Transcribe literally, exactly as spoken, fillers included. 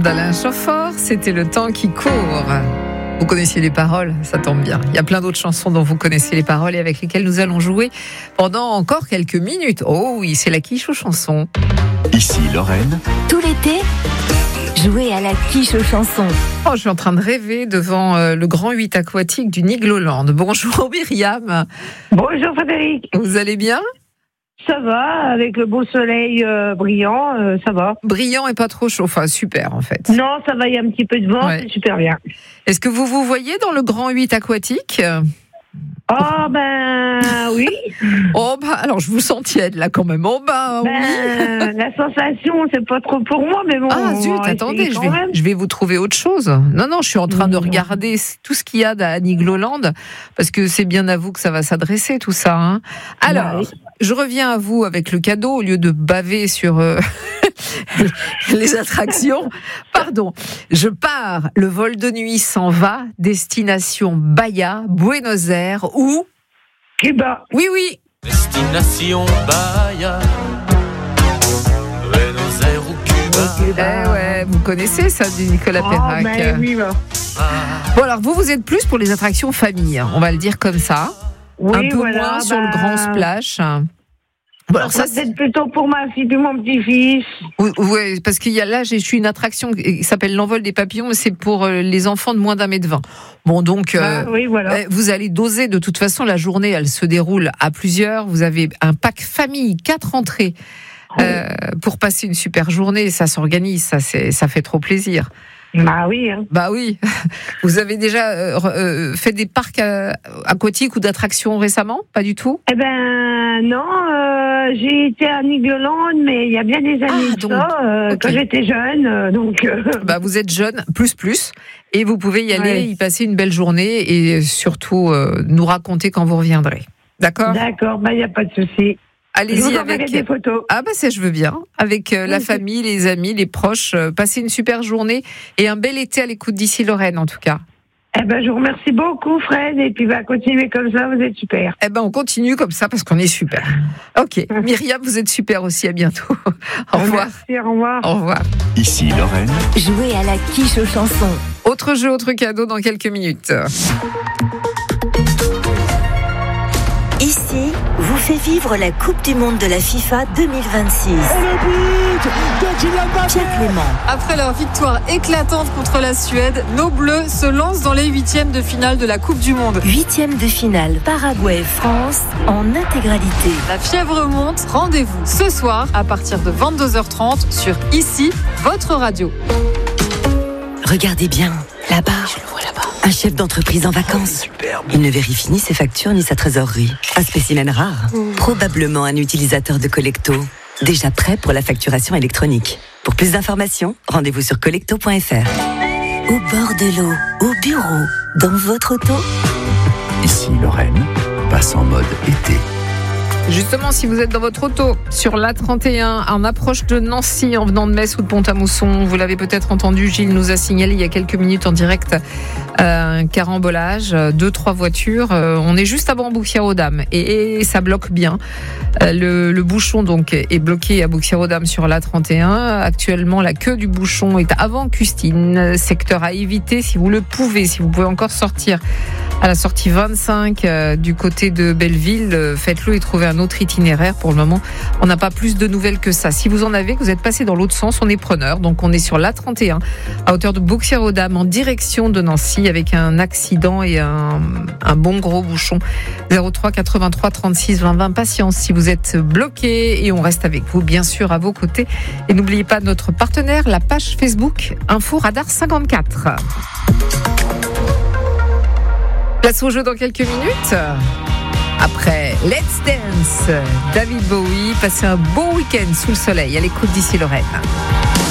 d'Alain Chamfort, c'était Le temps qui court. Vous connaissiez les paroles, ça tombe bien. Il y a plein d'autres chansons dont vous connaissez les paroles et avec lesquelles nous allons jouer pendant encore quelques minutes. Oh oui, c'est la quiche aux chansons. Ici Lorraine. Tout l'été, jouer à la quiche aux chansons. Oh, je suis en train de rêver devant euh, le grand huit aquatique du Nigloland. Bonjour Myriam. Bonjour Frédéric. Vous allez bien ? Ça va, avec le beau soleil euh, brillant, euh, ça va. Brillant et pas trop chaud, enfin super en fait. Non, ça va, il y a un petit peu de vent, Ouais. c'est super bien. Est-ce que vous vous voyez dans le grand huit aquatique ? Oh ben oui, Oh bah alors je vous sens tiède là quand même. Oh bah oui. ben, la sensation c'est pas trop pour moi, mais bon. Ah on zut, va attendez, essayer je quand vais, même. je vais vous trouver autre chose. Non, non, je suis en train de Non. regarder tout ce qu'il y a à Nigloland, parce que c'est bien à vous que ça va s'adresser tout ça. Hein. Alors, Ouais. je reviens à vous avec le cadeau, au lieu de baver sur euh, les attractions. Pardon, je pars, le vol de nuit s'en va, destination Bahia, Buenos Aires, ou... Cuba. Oui, oui, Destination Bahia, Buenos Aires ou Cuba. eh ouais, vous connaissez ça du Nicolas Oh Perrac. ben oui, bah. Bon alors vous, vous êtes plus pour les attractions famille, hein, on va le dire comme ça. Oui, un peu voilà, moins sur le ben, grand splash. Bon, alors ça, ça peut-être plutôt pour ma fille puis mon petit-fils. oui, parce qu'il y a là, j'ai je suis une attraction qui s'appelle l'envol des papillons, mais c'est pour euh, les enfants de moins d'un mètre vingt. Bon, donc, euh, Ah, oui, voilà. euh, vous allez doser. De toute façon, la journée, elle se déroule à plusieurs. Vous avez un pack famille, quatre entrées, euh, pour passer une super journée. Ça s'organise, ça, c'est, ça fait trop plaisir. Bah oui, hein. Bah oui. Vous avez déjà euh, euh, fait des parcs euh, aquatiques ou d'attractions récemment ? Pas du tout ? Eh ben non, euh, j'ai été à Nigloland, mais il y a bien des années Ah, de donc, ça, euh, ok. quand j'étais jeune, euh, donc... euh, Bah, vous êtes jeune, plus plus, et vous pouvez y aller, Ouais. y passer une belle journée et surtout euh, nous raconter quand vous reviendrez. D'accord ? D'accord, bah il n'y a pas de souci. Je Allez-y vous enverrai avec. des photos. Ah bah ça je veux bien. Avec euh, la Oui. famille, les amis, les proches, euh, passez une super journée et un bel été à l'écoute d'ici Lorraine en tout cas. Eh ben je vous remercie beaucoup Fred, et puis bah continuez comme ça, vous êtes super. Eh ben on continue comme ça parce qu'on est super. Ok. Myriam, vous êtes super aussi. À bientôt. Au revoir. Merci, au revoir. Au revoir. Ici Lorraine. Jouer à la quiche aux chansons. Autre jeu, autre cadeau dans quelques minutes. Ici, vous fait vivre la Coupe du Monde de la FIFA deux mille vingt-six. Pierre Clément, Après leur victoire éclatante contre la Suède, nos Bleus se lancent dans les huitièmes de finale de la Coupe du Monde. huitième de finale Paraguay-France en intégralité. La fièvre monte, rendez-vous ce soir à partir de vingt-deux heures trente sur Ici, votre radio. Regardez bien, là-bas. Un chef d'entreprise en vacances. Il ne vérifie ni ses factures ni sa trésorerie. Un spécimen rare. Probablement un utilisateur de Collecto. Déjà prêt pour la facturation électronique. Pour plus d'informations, rendez-vous sur collecto point f r. Au bord de l'eau, au bureau, dans votre auto. Ici Lorraine. Passe en mode été. Justement, si vous êtes dans votre auto sur l'A trente et un, en approche de Nancy, en venant de Metz ou de Pont-à-Mousson, vous l'avez peut-être entendu, Gilles nous a signalé il y a quelques minutes en direct euh, un carambolage, deux, trois voitures. Euh, on est juste avant Bouxières-aux-Dames et, et ça bloque bien. Euh, le, le bouchon donc est bloqué à Bouxières-aux-Dames sur l'A trente et un. Actuellement, la queue du bouchon est avant Custine, secteur à éviter si vous le pouvez, si vous pouvez encore sortir à la sortie vingt-cinq euh, du côté de Belleville, euh, faites-le et trouvez un autre itinéraire. Pour le moment, on n'a pas plus de nouvelles que ça. Si vous en avez, que vous êtes passé dans l'autre sens, on est preneur. Donc on est sur l'A trente et un à hauteur de Bouxières-aux-Dames en direction de Nancy avec un accident et un, un bon gros bouchon. zéro trois quatre-vingt-trois trente-six vingt vingt. Patience si vous êtes bloqué et on reste avec vous bien sûr à vos côtés. Et n'oubliez pas notre partenaire, la page Facebook Info Radar cinquante-quatre. Place au jeu dans quelques minutes. Après Let's Dance, David Bowie, passez un beau week-end sous le soleil à l'écoute d'ici Lorraine.